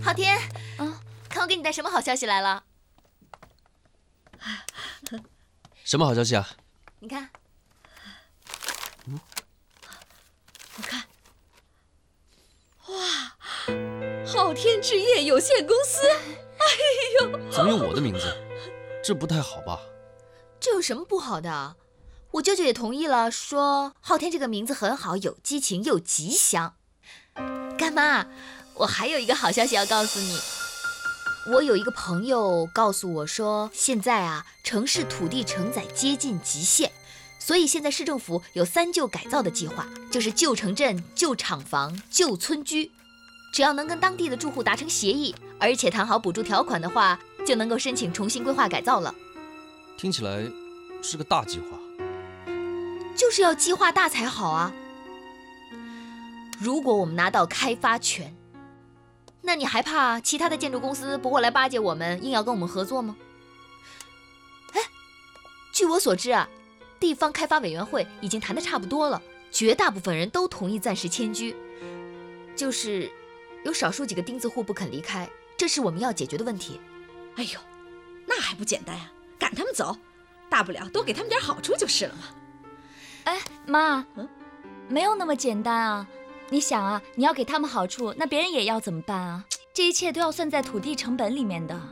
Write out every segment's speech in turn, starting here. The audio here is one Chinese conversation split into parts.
昊天，看我给你带什么好消息来了。 什么好消息啊？ 你看， 我看，哇，昊天置业有限公司，哎呦， 怎么有我的名字？这不太好吧？ 这有什么不好的？我舅舅也同意了，说昊天这个名字很好，有激情又吉祥。干妈，我还有一个好消息要告诉你。我有一个朋友告诉我说，现在啊，城市土地承载接近极限，所以现在市政府有3旧改造的计划，就是旧城镇、旧厂房、旧村居。只要能跟当地的住户达成协议，而且谈好补助条款的话，就能够申请重新规划改造了。 听起来是个大计划。 就是要计划大才好啊！如果我们拿到开发权，那你还怕其他的建筑公司不过来巴结我们，硬要跟我们合作吗？哎，据我所知啊，地方开发委员会已经谈得差不多了，绝大部分人都同意暂时迁居，就是有少数几个钉子户不肯离开，这是我们要解决的问题。 哎呦，那还不简单呀，赶他们走，大不了多给他们点好处就是了嘛。 哎，妈，没有那么简单啊！你想啊，你要给他们好处，那别人也要怎么办啊？这一切都要算在土地成本里面的。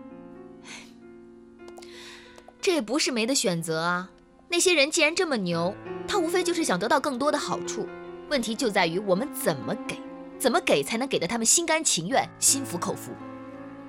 这也不是没得选择啊。那些人既然这么牛，他无非就是想得到更多的好处。问题就在于我们怎么给才能给得他们心甘情愿、心服口服。